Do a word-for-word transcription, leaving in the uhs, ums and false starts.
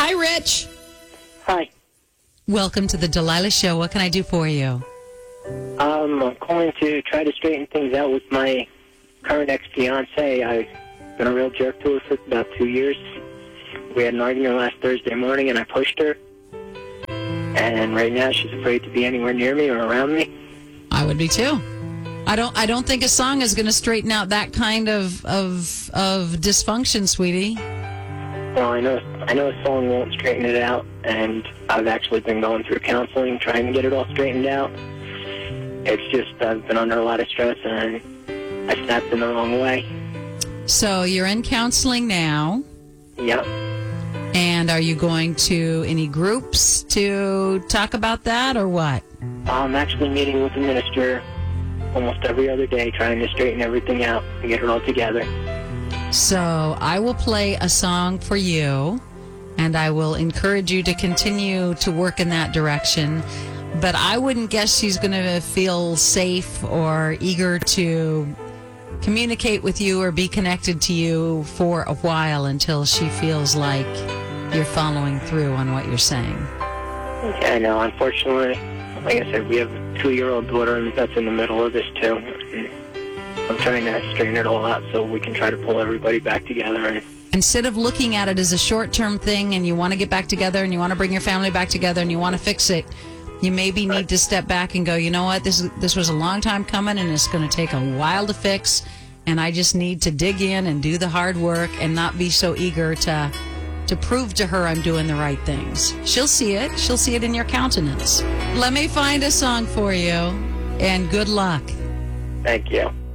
Hi, Rich. Hi. Welcome to the Delilah Show. What can I do for you? Um, I'm calling to try to straighten things out with my current ex-fiance. I've been a real jerk to her for about two years. We had an argument last Thursday morning, and I pushed her. And right now, she's afraid to be anywhere near me or around me. I would be too. I don't. I don't think a song is going to straighten out that kind of of of dysfunction, sweetie. Well, I know. I know a song won't straighten it out, and I've actually been going through counseling, trying to get it all straightened out. It's just I've been under a lot of stress, and I snapped in the wrong way. So you're in counseling now. Yep. And are you going to any groups to talk about that, or what? I'm actually meeting with the minister almost every other day, trying to straighten everything out and get it all together. So I will play a song for you, and I will encourage you to continue to work in that direction. But I wouldn't guess she's going to feel safe or eager to communicate with you or be connected to you for a while until she feels like you're following through on what you're saying. Yeah, I know. Unfortunately, like I said, we have a two-year-old daughter that's in the middle of this, too. I'm trying to straighten it all out so we can try to pull everybody back together. And instead of looking at it as a short-term thing and you want to get back together and you want to bring your family back together and you want to fix it, you maybe need to step back and go, you know what, this is, this was a long time coming and it's going to take a while to fix, and I just need to dig in and do the hard work and not be so eager to to prove to her I'm doing the right things. She'll see it. She'll see it in your countenance. Let me find a song for you, and good luck. Thank you.